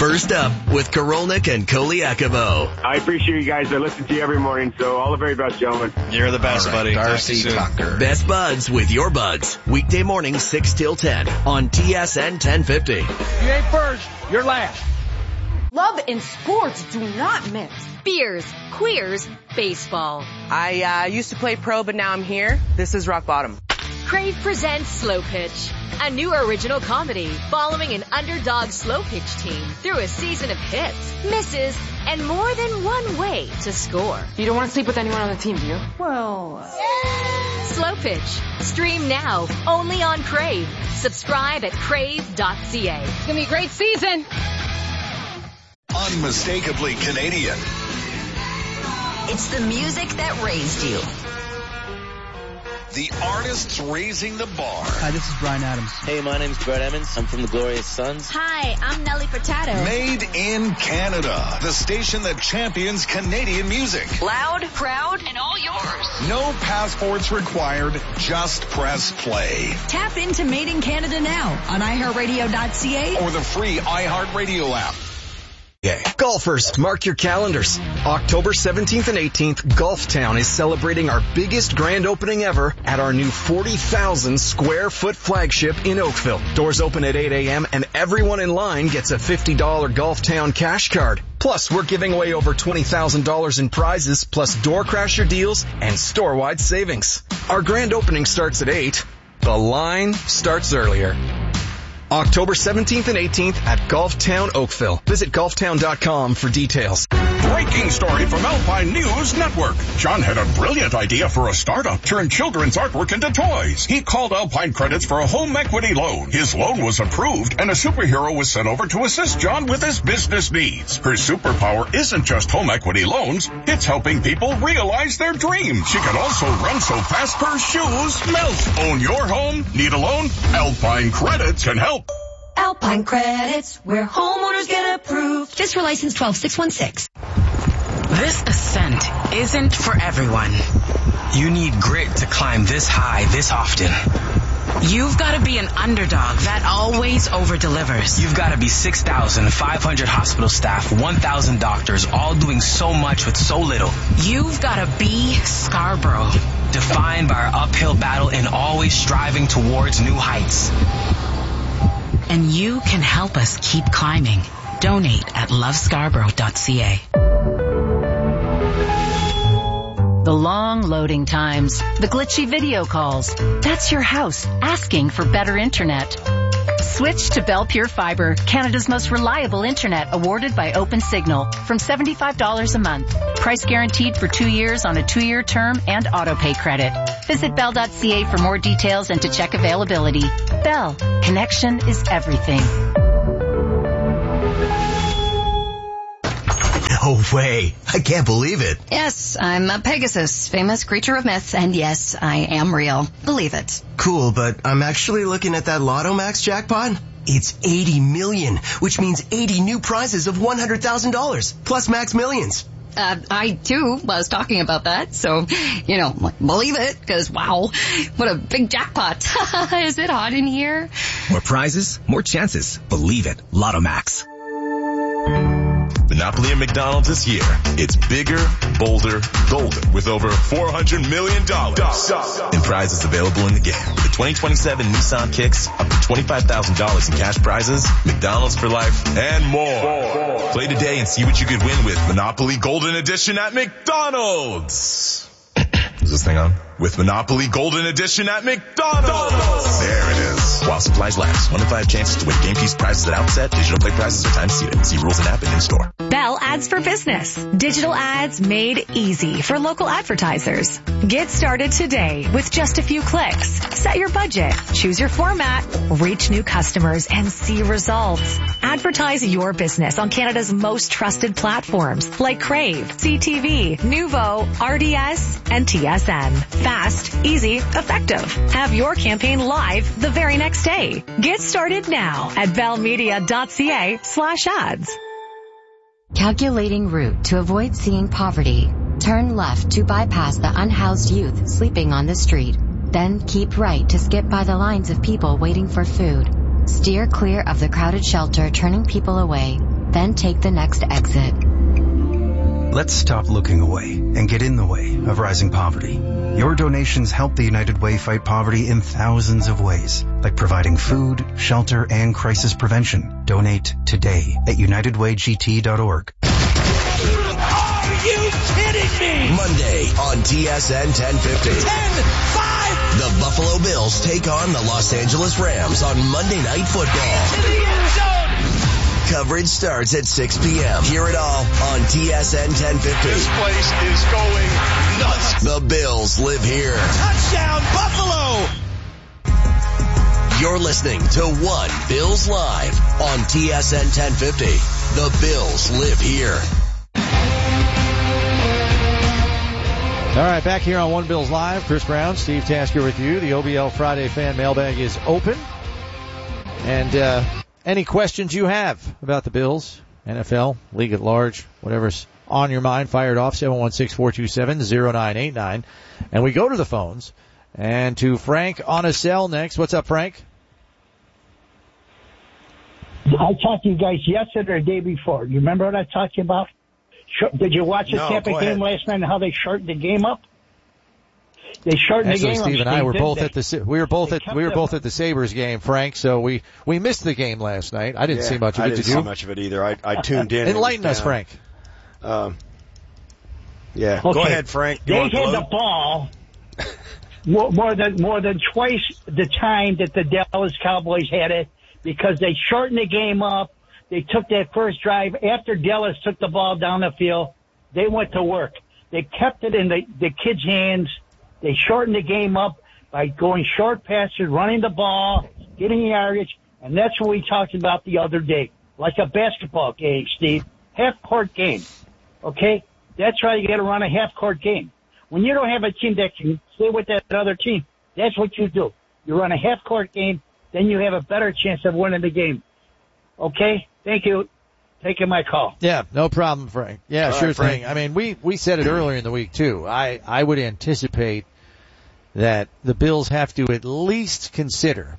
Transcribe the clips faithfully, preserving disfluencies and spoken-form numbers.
First Up with Korolnik and Koliakovo. I appreciate you guys. I listen to you every morning, so all the very best, gentlemen. You're the best, right, buddy. Darcy Tucker. Best Buds with your buds. Weekday mornings six till ten on T S N ten fifty. You ain't first, you're last. Love and sports do not mix. Beers, queers, baseball. I uh, used to play pro, but now I'm here. This is rock bottom. Crave presents Slow Pitch, a new original comedy following an underdog slow pitch team through a season of hits, misses, and more than one way to score. You don't want to sleep with anyone on the team, do you? Well, uh... Slow Pitch. Stream now, only on Crave. Subscribe at crave dot c a. It's going to be a great season. Unmistakably Canadian. It's the music that raised you. The artists raising the bar. Hi, this is Bryan Adams. Hey, my name's Brett Emmons. I'm from the Glorious Sons. Hi, I'm Nelly Furtado. Made in Canada. The station that champions Canadian music. Loud, proud, and all yours. No passports required. Just press play. Tap into Made in Canada now on i heart radio dot c a or the free iHeartRadio app. Yeah. Golfers, mark your calendars. October seventeenth and eighteenth, Golftown is celebrating our biggest grand opening ever at our new forty thousand square foot flagship in Oakville. Doors open at eight a.m. and everyone in line gets a fifty dollars Golftown cash card. Plus, we're giving away over twenty thousand dollars in prizes, plus door crasher deals and store-wide savings. Our grand opening starts at eight. The line starts earlier. October seventeenth and eighteenth at Golftown Oakville. Visit golftown dot com for details. Breaking story from Alpine News Network. John had a brilliant idea for a startup. Turn children's artwork into toys. He called Alpine Credits for a home equity loan. His loan was approved and a superhero was sent over to assist John with his business needs. Her superpower isn't just home equity loans. It's helping people realize their dreams. She can also run so fast her shoes melt. Own your home? Need a loan? Alpine Credits can help. Alpine Credits, where homeowners get approved. Just for license twelve six one six. This ascent isn't for everyone. You need grit to climb this high this often. You've got to be an underdog that always over-delivers. You've got to be six thousand five hundred hospital staff, one thousand doctors, all doing so much with so little. You've got to be Scarborough, defined by our uphill battle and always striving towards new heights. And you can help us keep climbing. Donate at love scarborough dot c a. The long loading times, the glitchy video calls. That's your house asking for better internet. Switch to Bell Pure Fiber, Canada's most reliable internet, awarded by OpenSignal, from seventy-five dollars a month. Price guaranteed for two years on a two-year term and auto-pay credit. Visit bell dot c a for more details and to check availability. Bell, connection is everything. No way. I can't believe it. Yes, I'm a Pegasus, famous creature of myth, and yes, I am real. Believe it. Cool, but I'm actually looking at that Lotto Max jackpot. It's eighty million, which means eighty new prizes of one hundred thousand dollars, plus Max Millions. Uh, I, too, was talking about that, so, you know, believe it, because, wow, what a big jackpot. Is it hot in here? More prizes, more chances. Believe it. Lotto Max. Monopoly at McDonald's this year. It's bigger, bolder, golden with over four hundred million dollars in prizes available in the game. The twenty twenty-seven Nissan Kicks, up to twenty-five thousand dollars in cash prizes, McDonald's for life, and more. Play today and see what you could win with Monopoly Golden Edition at McDonald's. Is this thing on? With Monopoly Golden Edition at McDonald's. There it is. While supplies last. One in five chances to win game piece prizes at outset. Digital play prizes are time seated. See rules and app and in store. Bell Ads for Business. Digital ads made easy for local advertisers. Get started today with just a few clicks. Set your budget, choose your format, reach new customers, and see results. Advertise your business on Canada's most trusted platforms like Crave, C T V, Nuvo, R D S, and T S N. Fast, easy, effective. Have your campaign live the very next day. Get started now at bell media dot c a slash ads. Calculating route to avoid seeing poverty. Turn left to bypass the unhoused youth sleeping on the street. Then keep right to skip by the lines of people waiting for food. Steer clear of the crowded shelter turning people away. then take the next exit. Let's stop looking away and get in the way of rising poverty. Your donations help the United Way fight poverty in thousands of ways, like providing food, shelter, and crisis prevention. Donate today at united way g t dot org. Are you kidding me? Monday on T S N ten fifty. ten five. The Buffalo Bills take on the Los Angeles Rams on Monday Night Football. To the end zone. Coverage starts at six p.m. Hear it all on T S N ten fifty. This place is going nuts. The Bills live here. Touchdown, Buffalo. You're listening to One Bills Live on T S N ten fifty. The Bills live here. All right, back here on One Bills Live. Chris Brown, Steve Tasker with you. The O B L Friday Fan Mailbag is open. And uh, any questions you have about the Bills, N F L, League at Large, whatever's on your mind, fired off, seven one six, four two seven, zero nine eight nine. And we go to the phones and to Frank on a cell next. What's up, Frank? I talked to you guys yesterday or the day before. You remember what I talked to you about? Did you watch the No, Tampa go game ahead. last night and how they shortened the game up? They shortened Actually, the game Steve up. and I Steve, were didn't both they? at the we were both They at kept we were them- both at the Sabres game, Frank. So we we missed the game last night. I didn't Yeah, see much of I it. didn't Did see you? much of it either. I, I tuned in. Enlighten It was us, down. Frank. Um, yeah, Okay. go ahead, Frank. You They want to had gloat? the ball more, more than more than twice the time that the Dallas Cowboys had it because they shortened the game up. They took that first drive after Dallas took the ball down the field. They went to work. They kept it in the, the kids' hands. They shortened the game up by going short passes, running the ball, getting yardage, and that's what we talked about the other day, like a basketball game, Steve. Half-court game, okay? That's why you got to run a half-court game. When you don't have a team that can stay with that other team, that's what you do. You run a half-court game, then you have a better chance of winning the game. Okay? Thank you. Taking my call. Yeah, no problem, Frank. Yeah, All sure right, Frank. thing. I mean, we, we said it earlier in the week, too. I, I would anticipate that the Bills have to at least consider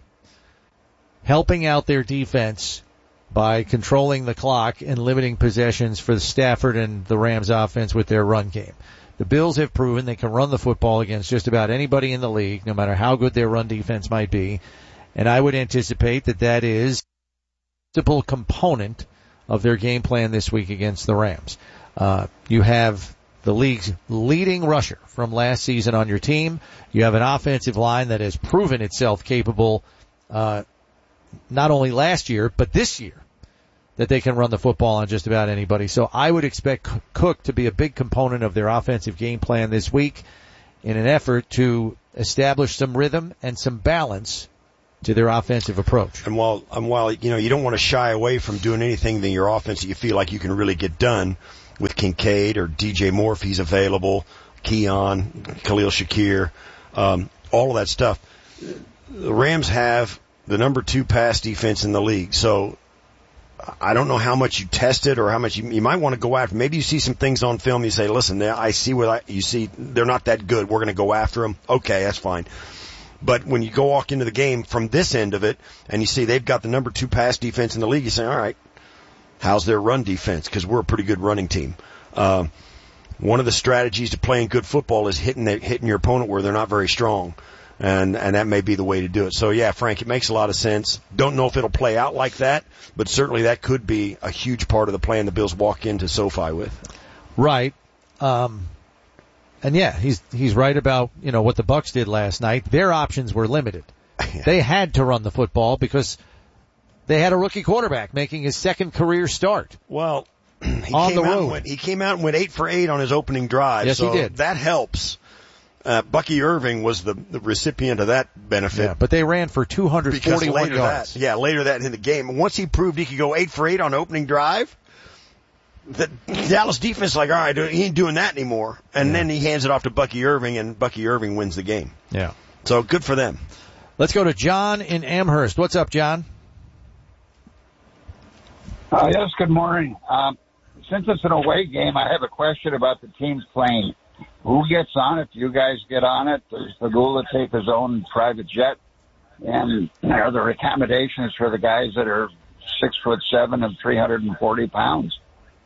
helping out their defense by controlling the clock and limiting possessions for Stafford and the Rams offense with their run game. The Bills have proven they can run the football against just about anybody in the league, no matter how good their run defense might be. And I would anticipate that that is a principal component of their game plan this week against the Rams. Uh, you have the league's leading rusher from last season on your team. You have an offensive line that has proven itself capable, uh, not only last year, but this year, that they can run the football on just about anybody. So I would expect Cook to be a big component of their offensive game plan this week in an effort to establish some rhythm and some balance to their offensive approach. And while, and while, you know, you don't want to shy away from doing anything in your offense that you feel like you can really get done with Kincaid or D J Moore if he's available, Keon, Khalil Shakir, um, all of that stuff. The Rams have the number two pass defense in the league. So I don't know how much you tested or how much you, you might want to go after. Maybe you see some things on film. You say, listen, I see what I, you see. They're not that good. We're going to go after them. Okay, that's fine. But when you go walk into the game from this end of it and you see they've got the number two pass defense in the league, you say, all right, how's their run defense? Because we're a pretty good running team. Um, one of the strategies to playing good football is hitting the, hitting your opponent where they're not very strong. And, and that may be the way to do it. So yeah, Frank, it makes a lot of sense. Don't know if it'll play out like that, but certainly that could be a huge part of the plan the Bills walk into SoFi with. Right. Um, and yeah, he's, he's right about, you know, what the Bucs did last night. Their options were limited. Yeah. They had to run the football because they had a rookie quarterback making his second career start. Well, he on came the out road. And went, he came out and went eight for eight on his opening drive. Yes, so he did. That helps. Uh, Bucky Irving was the, the recipient of that benefit. Yeah, but they ran for two hundred forty-one yards. That, yeah, later that in the game. Once he proved he could go eight for eight on opening drive, the Dallas defense is like, all right, he ain't doing that anymore. And yeah. then he hands it off to Bucky Irving, and Bucky Irving wins the game. Yeah. So good for them. Let's go to John in Amherst. What's up, John? Uh, yes, good morning. Um, since it's an away game, I have a question about the teams playing. Who gets on it? Do you guys get on it? Does Fagula take his own private jet? And are there accommodations for the guys that are six foot seven and three hundred forty pounds.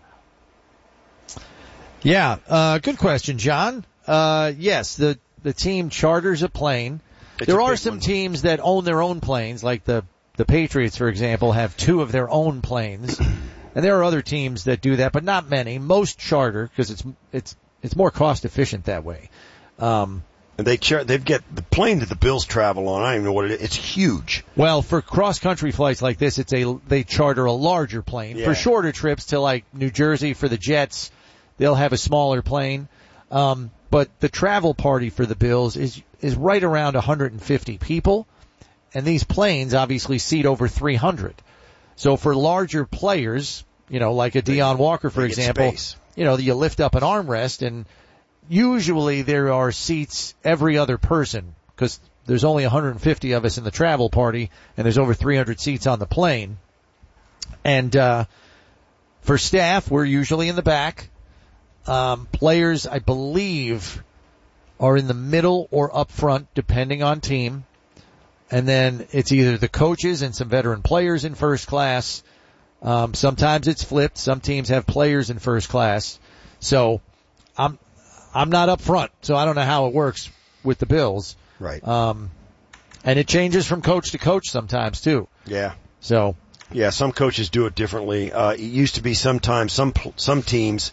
Yeah, uh, good question, John. Uh, yes, the, the team charters a plane. It's there a are big some one. teams that own their own planes, like the, the Patriots, for example, have two of their own planes. And there are other teams that do that, but not many. Most charter, because it's, it's, it's more cost efficient that way. Um, And they char- they've got the plane that the Bills travel on. I don't even know what it is. It's huge. Well, for cross-country flights like this, it's a they charter a larger plane. Yeah. For shorter trips to like New Jersey for the Jets, they'll have a smaller plane. Um, but the travel party for the Bills is is right around one hundred fifty people, and these planes obviously seat over three hundred. So for larger players, you know, like a Deion Walker, for they get example, space. you know, you lift up an armrest, and usually there are seats every other person because there's only one hundred fifty of us in the travel party, and there's over three hundred seats on the plane. And uh for staff, we're usually in the back. Um Players, I believe, are in the middle or up front, depending on team. And then it's either the coaches and some veteran players in first class. Um Sometimes it's flipped. Some teams have players in first class. So I'm I'm not up front, so I don't know how it works with the Bills. Right. Um, and it changes from coach to coach sometimes too. Yeah. So. Yeah, some coaches do it differently. Uh, it used to be sometimes some some teams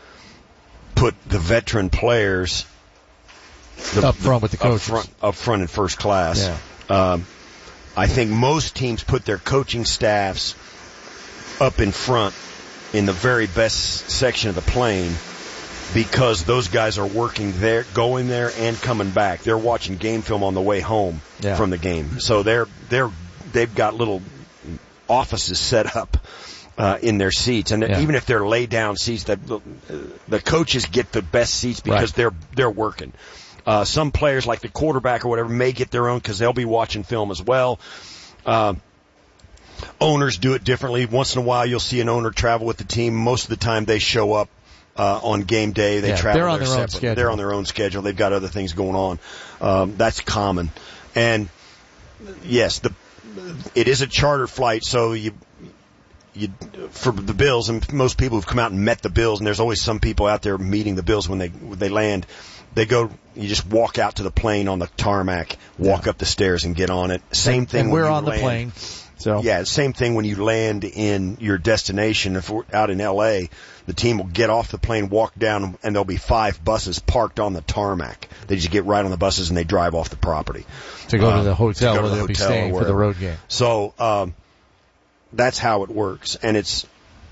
put the veteran players the, up front with the coaches. Up front, up front in first class. Yeah. Um, I think most teams put their coaching staffs up in front in the very best section of the plane, because those guys are working there, going there and coming back. They're watching game film on the way home yeah. from the game. So they're, they're, they've got little offices set up, uh, in their seats. And yeah. even if they're lay down seats, that the, the coaches get the best seats because right. they're, they're working. Uh, some players like the quarterback or whatever may get their own because they'll be watching film as well. Uh, owners do it differently. Once in a while you'll see an owner travel with the team. Most of the time they show up Uh, on game day. They yeah, travel they're on their their own separate. schedule. They're on their own schedule. They've got other things going on. Um, that's common. And yes, the, it is a charter flight. So you, you, for the Bills, and most people who've come out and met the Bills, and there's always some people out there meeting the Bills when they, when they land. They go, you just walk out to the plane on the tarmac, walk yeah. up the stairs and get on it. Same thing. And we're when you on land. the plane. So yeah, same thing when you land in your destination. If we're out in L A, the team will get off the plane, walk down, and there'll be five buses parked on the tarmac. They just get right on the buses and they drive off the property to go uh, to the hotel to where the they'll be hotel staying for the road game. So um, that's how it works, and it's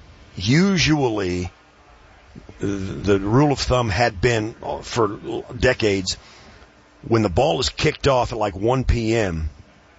usually the rule of thumb had been for decades when the ball is kicked off at like one p.m.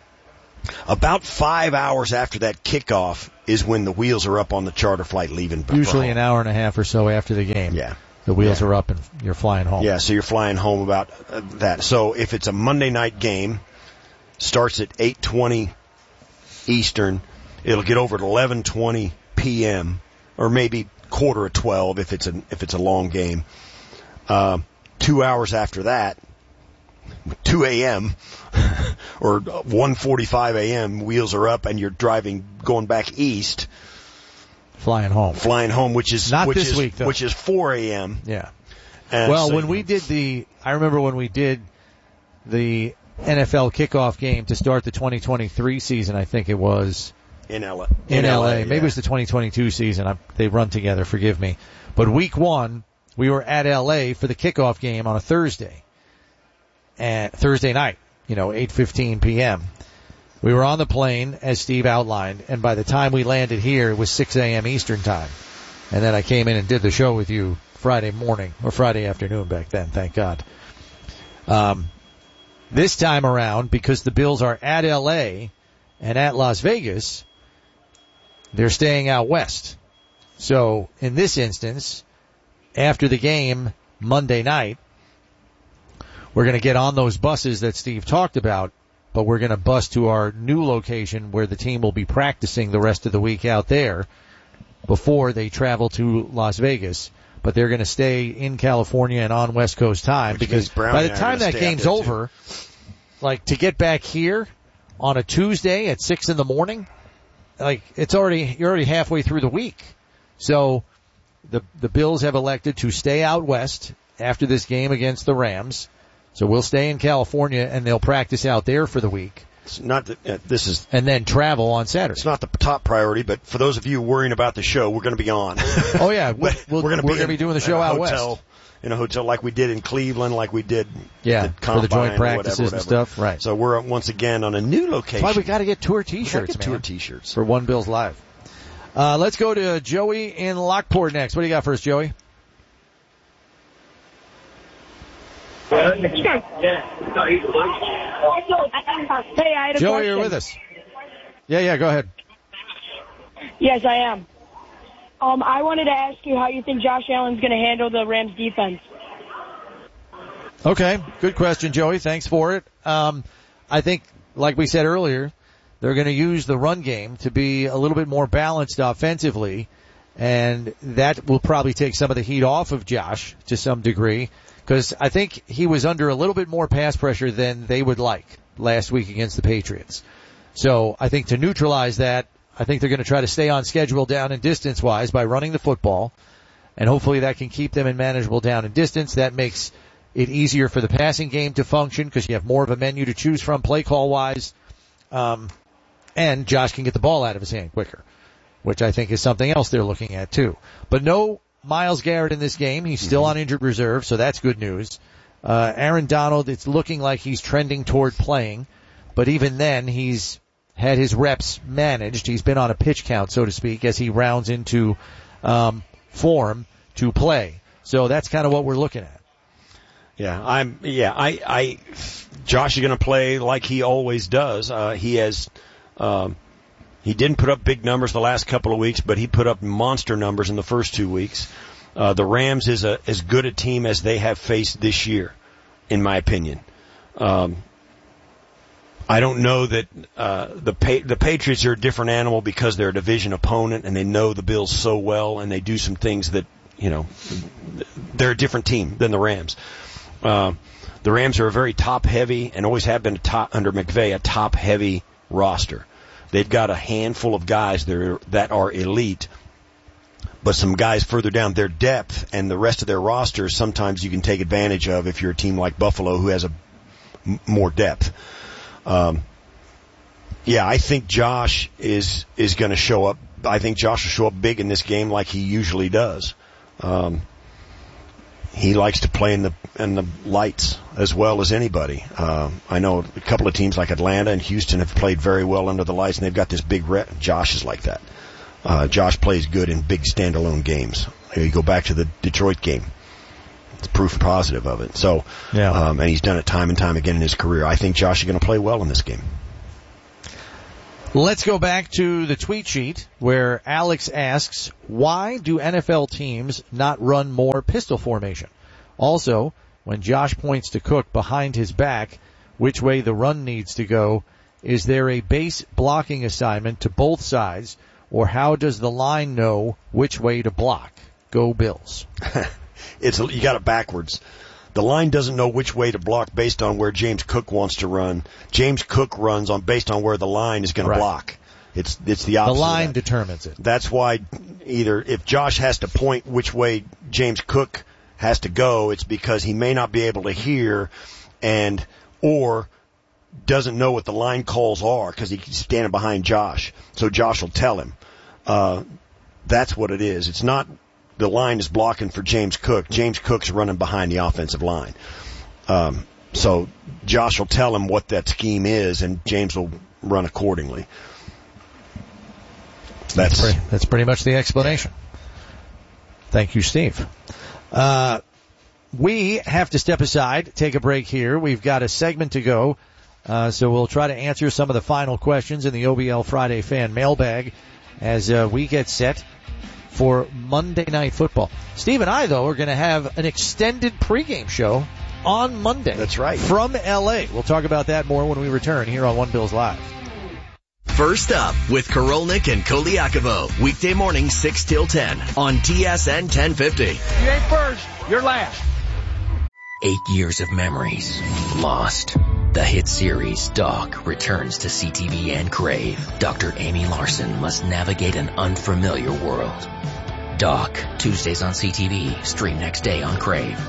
About five hours after that kickoff is when the wheels are up on the charter flight leaving. Usually an hour and a half or so after the game. Yeah. The wheels yeah. are up and you're flying home. Yeah, so you're flying home about uh, that. So if it's a Monday night game, starts at eight twenty Eastern, it'll get over at eleven twenty p.m. or maybe quarter of twelve if it's a, if it's a long game. Uh, two hours after that, two a.m. or one forty-five a.m. wheels are up and you're driving, going back east. Flying home. Flying home, which is, not which this is, week though. Which is four a.m. Yeah. And well, so, when we did the, I remember when we did the N F L kickoff game to start the twenty twenty-three season, I think it was. In L A. In, in L A. L A Maybe yeah. it was the twenty twenty-two season. I, they run together, forgive me. But week one, we were at L A for the kickoff game on a Thursday. And Thursday night, you know, eight fifteen p.m. We were on the plane, as Steve outlined, and by the time we landed here, it was six a.m. Eastern time. And then I came in and did the show with you Friday morning, or Friday afternoon back then, thank God. Um, this time around, because the Bills are at L A and at Las Vegas, they're staying out west. So, in this instance, after the game Monday night, we're going to get on those buses that Steve talked about, but we're going to bus to our new location where the team will be practicing the rest of the week out there before they travel to Las Vegas. But they're going to stay in California and on West Coast time Which because by the time that game's over, like to get back here on a Tuesday at six in the morning, like it's already you're already halfway through the week. So the the Bills have elected to stay out west after this game against the Rams. So we'll stay in California and they'll practice out there for the week. It's not that, uh, this is and then travel on Saturday. It's not the top priority, but for those of you worrying about the show, we're going to be on. Oh yeah, we'll, we'll, we're going to be, be doing the show out hotel, west in a hotel like we did in Cleveland, like we did yeah the for the joint practices whatever, and stuff. Right. So we're once again on a new location. That's why we got to get tour T-shirts, get man. Tour T-shirts for One Bills Live. Uh, let's go to Joey in Lockport next. What do you got for us, Joey? Hey, I had a Joey, question. you're with us. Yeah, yeah, go ahead. Yes, I am. Um, I wanted to ask you how you think Josh Allen's going to handle the Rams defense. Okay, good question, Joey. Thanks for it. Um, I think, like we said earlier, they're going to use the run game to be a little bit more balanced offensively, and that will probably take some of the heat off of Josh to some degree, because I think he was under a little bit more pass pressure than they would like last week against the Patriots. So I think to neutralize that, I think they're going to try to stay on schedule down and distance-wise by running the football, and hopefully that can keep them in manageable down and distance. That makes it easier for the passing game to function because you have more of a menu to choose from play call-wise, um, and Josh can get the ball out of his hand quicker, which I think is something else they're looking at too. But no Myles Garrett in this game. He's still on injured reserve, so that's good news. Uh, Aaron Donald, it's looking like he's trending toward playing, but even then he's had his reps managed. He's been on a pitch count, so to speak, as he rounds into um, form to play. So that's kind of what we're looking at. Yeah, I'm. Yeah, I. I Josh is going to play like he always does. Uh, he has. Um, he didn't put up big numbers the last couple of weeks, but he put up monster numbers in the first two weeks. Uh, the Rams is a, as good a team as they have faced this year, in my opinion. Um, I don't know that uh, the pa- the Patriots are a different animal because they're a division opponent and they know the Bills so well and they do some things that, you know, they're a different team than the Rams. Uh, the Rams are a very top-heavy and always have been a top, under McVay, a top-heavy roster. They've got a handful of guys that are, that are elite, but some guys further down, their depth and the rest of their rosters sometimes you can take advantage of if you're a team like Buffalo who has a m- more depth. Um, yeah, I think Josh is is going to show up. I think Josh will show up big in this game like he usually does. Um, he likes to play in the in the lights as well as anybody. Uh, I know a couple of teams like Atlanta and Houston have played very well under the lights, and they've got this big rep. Josh is like that. Uh, Josh plays good in big standalone games. You go back to the Detroit game. It's proof positive of it. So, yeah. um, and he's done it time and time again in his career. I think Josh is going to play well in this game. Let's go back to the tweet sheet where Alex asks, why do N F L teams not run more pistol formation? Also, when Josh points to Cook behind his back, which way the run needs to go, is there a base blocking assignment to both sides, or how does the line know which way to block? Go Bills. It's you got it backwards. The line doesn't know which way to block based on where James Cook wants to run. James Cook runs on based on where the line is going Right. to block. It's it's the opposite. The line of that. determines it. That's why either if Josh has to point which way James Cook has to go, it's because he may not be able to hear and or doesn't know what the line calls are because he's standing behind Josh. So Josh will tell him. Uh, that's what it is. It's not the line is blocking for James Cook. James Cook's running behind the offensive line. Um, so Josh will tell him what that scheme is, and James will run accordingly. That's that's pretty, that's pretty much the explanation. Thank you, Steve. Uh, we have to step aside, take a break here. We've got a segment to go, uh, so we'll try to answer some of the final questions in the O B L Friday Fan Mailbag as uh, we get set for Monday Night Football. Steve and I, though, are going to have an extended pregame show on Monday. That's right. From L A. We'll talk about that more when we return here on One Bills Live. First up with Korolnik and Koliakovo. Weekday morning six till ten on T S N ten fifty. You ain't first, you're last. Eight years of memories lost. The hit series Doc returns to C T V and Crave. Doctor Amy Larson must navigate an unfamiliar world. Doc, Tuesdays on C T V, stream next day on Crave.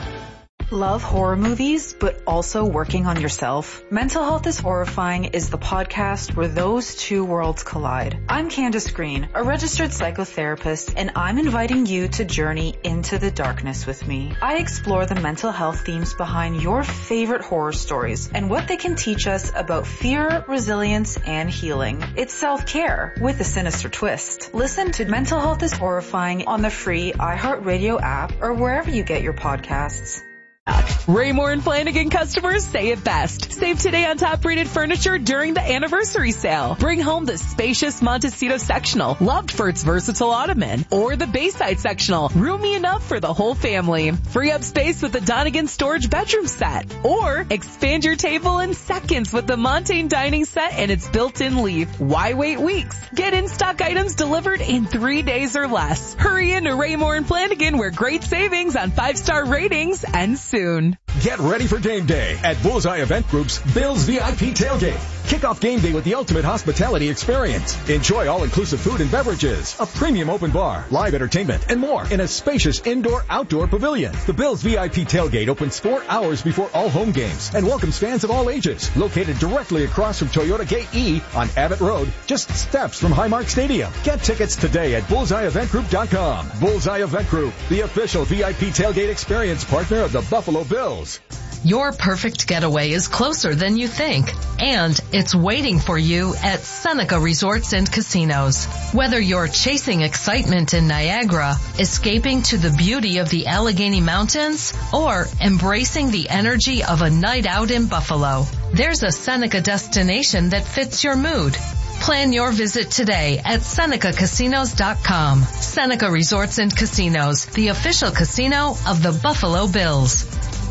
Love horror movies, but also working on yourself? Mental Health is Horrifying is the podcast where those two worlds collide. I'm Candace Green, a registered psychotherapist, and I'm inviting you to journey into the darkness with me. I explore the mental health themes behind your favorite horror stories and what they can teach us about fear, resilience, and healing. It's self-care with a sinister twist. Listen to Mental Health is Horrifying on the free iHeartRadio app or wherever you get your podcasts. Raymore and Flanagan customers say it best. Save today on top-rated furniture during the anniversary sale. Bring home the spacious Montecito sectional, loved for its versatile ottoman, or the Bayside sectional, roomy enough for the whole family. Free up space with the Donegan storage bedroom set, or expand your table in seconds with the Montaigne dining set and its built-in leaf. Why wait weeks? Get in-stock items delivered in three days or less. Hurry into Raymore and Flanagan, where great savings on five-star ratings and soon. Get ready for game day at Bullseye Event Group's Bills V I P Tailgate. Kick off game day with the ultimate hospitality experience. Enjoy all-inclusive food and beverages, a premium open bar, live entertainment, and more in a spacious indoor-outdoor pavilion. The Bills V I P Tailgate opens four hours before all home games and welcomes fans of all ages. Located directly across from Toyota Gate E on Abbott Road, just steps from Highmark Stadium. Get tickets today at bullseye event group dot com. Bullseye Event Group, the official V I P Tailgate experience partner of the Buffalo Bills. Your perfect getaway is closer than you think, and it's waiting for you at Seneca Resorts and Casinos. Whether you're chasing excitement in Niagara, escaping to the beauty of the Allegheny Mountains, or embracing the energy of a night out in Buffalo, there's a Seneca destination that fits your mood. Plan your visit today at Seneca Casinos dot com. Seneca Resorts and Casinos, the official casino of the Buffalo Bills.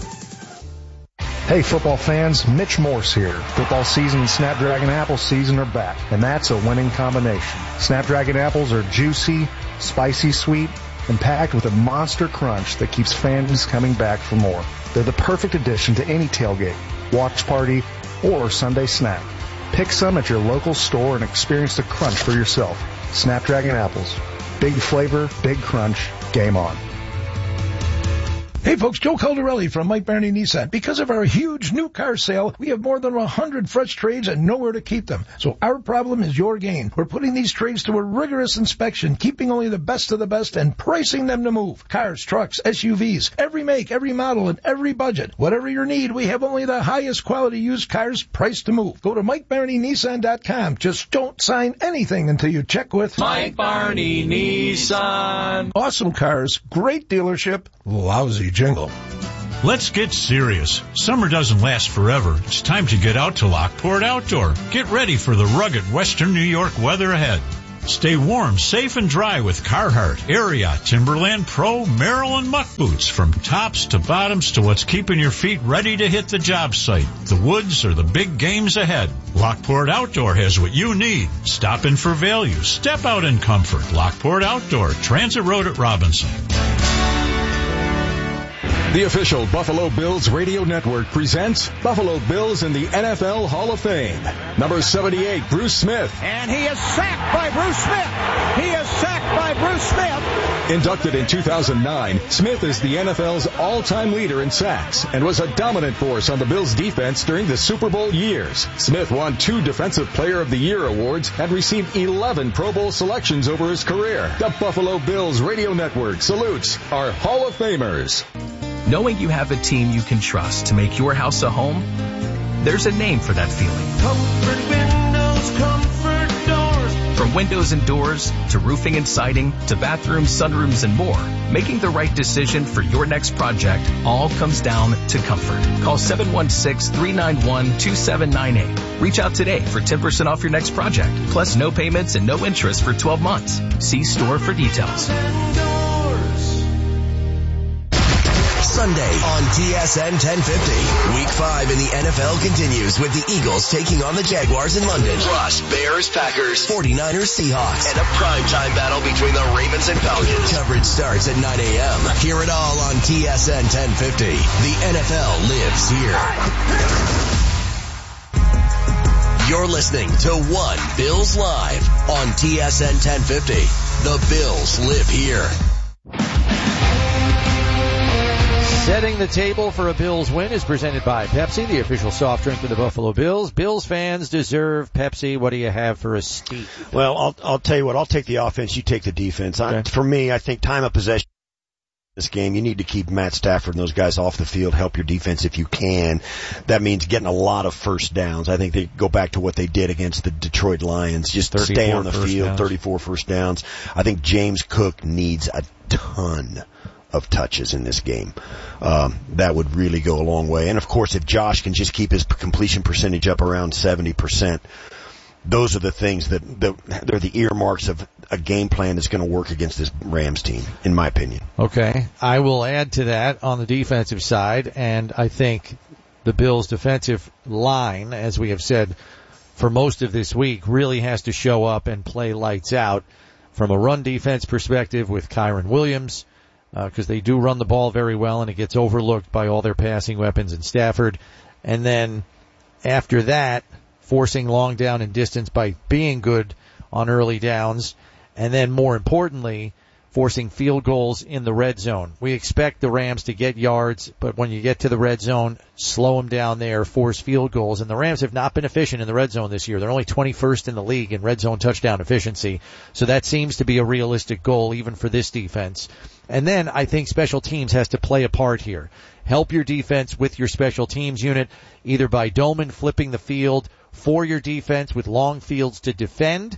Hey football fans, Mitch Morse here. Football season and Snapdragon Apple season are back, and that's a winning combination. Snapdragon apples are juicy, spicy sweet, and packed with a monster crunch that keeps fans coming back for more. They're the perfect addition to any tailgate, watch party, or Sunday snack. Pick some at your local store and experience the crunch for yourself. Snapdragon apples. Big flavor, big crunch, game on. Hey folks, Joe Caldarelli from Mike Barney Nissan. Because of our huge new car sale, we have more than one hundred fresh trades and nowhere to keep them. So our problem is your gain. We're putting these trades to a rigorous inspection, keeping only the best of the best and pricing them to move. Cars, trucks, S U Vs, every make, every model, and every budget. Whatever your need, we have only the highest quality used cars priced to move. Go to Mike Barney Nissan dot com. Just don't sign anything until you check with Mike Barney Nissan. Awesome cars, great dealership, lousy jingle. Let's get serious. Summer doesn't last forever. It's time to get out to Lockport Outdoor. Get ready for the rugged western New York weather ahead. Stay warm, safe, and dry with Carhartt, Ariat, Timberland Pro, Merrill, and Muck boots. From tops to bottoms to what's keeping your feet ready to hit the job site, the woods, or the big games ahead. Lockport Outdoor has what you need. Stop in for value. Step out in comfort. Lockport Outdoor, Transit Road at Robinson. The official Buffalo Bills radio network presents Buffalo Bills in the N F L Hall of Fame. Number seventy-eight, Bruce Smith. And he is sacked by Bruce Smith. He is sacked by Bruce Smith. Inducted in two thousand nine, Smith is the N F L's all-time leader in sacks and was a dominant force on the Bills' defense during the Super Bowl years. Smith won two Defensive Player of the Year awards and received eleven Pro Bowl selections over his career. The Buffalo Bills radio network salutes our Hall of Famers. Knowing you have a team you can trust to make your house a home, there's a name for that feeling. Comfort Windows, Comfort Doors. From windows and doors, to roofing and siding, to bathrooms, sunrooms, and more, making the right decision for your next project all comes down to comfort. Call seven one six, three nine one, two seven nine eight. Reach out today for ten percent off your next project, plus no payments and no interest for twelve months. See store for details. Sunday on T S N ten fifty. Week five in the N F L continues with the Eagles taking on the Jaguars in London. Plus, Bears, Packers, forty-niners, Seahawks, and a primetime battle between the Ravens and Falcons. Coverage starts at nine a.m. Hear it all on T S N ten fifty. The N F L lives here. You're listening to One Bills Live on T S N ten fifty. The Bills live here. Setting the table for a Bills win is presented by Pepsi, the official soft drink of the Buffalo Bills. Bills fans deserve Pepsi. What do you have for a Steve? Well, I'll, I'll tell you what. I'll take the offense. You take the defense. Okay. I, for me, I think time of possession this game, you need to keep Matt Stafford and those guys off the field, help your defense if you can. That means getting a lot of first downs. I think they go back to what they did against the Detroit Lions. Just stay on the field, downs. thirty-four first downs. I think James Cook needs a ton of touches in this game. Um, that would really go a long way. And of course, if Josh can just keep his completion percentage up around seventy percent, those are the things that, that they're the earmarks of a game plan that's going to work against this Rams team, in my opinion. Okay. I will add to that on the defensive side, and I think the Bills' defensive line, as we have said for most of this week, really has to show up and play lights out from a run defense perspective with Kyron Williams, because uh, they do run the ball very well, and it gets overlooked by all their passing weapons in Stafford. And then after that, forcing long down and distance by being good on early downs, and then more importantly, forcing field goals in the red zone. We expect the Rams to get yards, but when you get to the red zone, slow them down there, force field goals. And the Rams have not been efficient in the red zone this year. They're only twenty-first in the league in red zone touchdown efficiency. So that seems to be a realistic goal even for this defense. And then I think special teams has to play a part here. Help your defense with your special teams unit, either by Doman flipping the field for your defense with long fields to defend,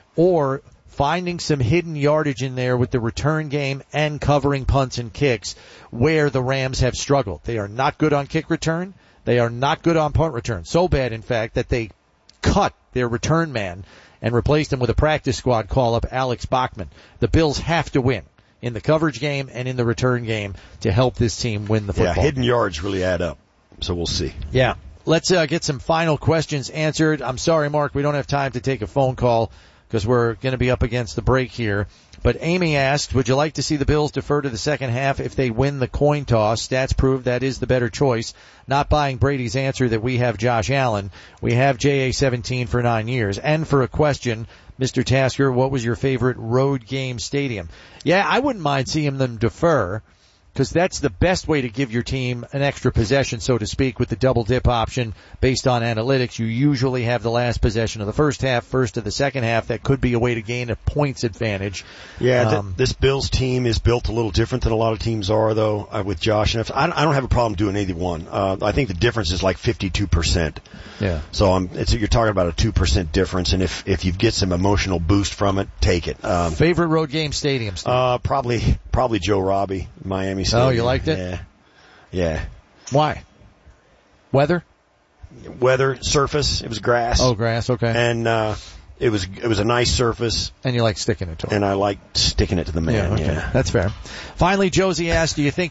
or finding some hidden yardage in there with the return game and covering punts and kicks where the Rams have struggled. They are not good on kick return. They are not good on punt return. So bad, in fact, that they cut their return man and replaced him with a practice squad call-up, Alex Bachman. The Bills have to win in the coverage game and in the return game to help this team win the football. Yeah, hidden yards really add up, so we'll see. Yeah. Let's uh, get some final questions answered. I'm sorry, Mark, we don't have time to take a phone call because we're going to be up against the break here. But Amy asked, would you like to see the Bills defer to the second half if they win the coin toss? Stats prove that is the better choice. Not buying Brady's answer that we have Josh Allen. We have J A seventeen for nine years. And for a question, Mister Tasker, what was your favorite road game stadium? Yeah, I wouldn't mind seeing them defer, because that's the best way to give your team an extra possession, so to speak, with the double dip option based on analytics. You usually have the last possession of the first half, first of the second half. That could be a way to gain a points advantage. Yeah, um, th- this Bills team is built a little different than a lot of teams are, though, uh, with Josh. And if, I, I don't have a problem doing either one. Uh, I think the difference is like fifty-two percent. Yeah. So um, it's, you're talking about a two percent difference, and if, if you get some emotional boost from it, take it. Um, Favorite road game stadium, Steve? Uh, probably, probably Joe Robbie, Miami Stadium. Oh, you liked it? Yeah. Yeah. Why? Weather? Weather, surface. It was grass. Oh, grass, okay. And, uh, it was, it was a nice surface. And you like sticking it to it. And I liked sticking it to the man, yeah. Okay. yeah. That's fair. Finally, Josie asked, do you think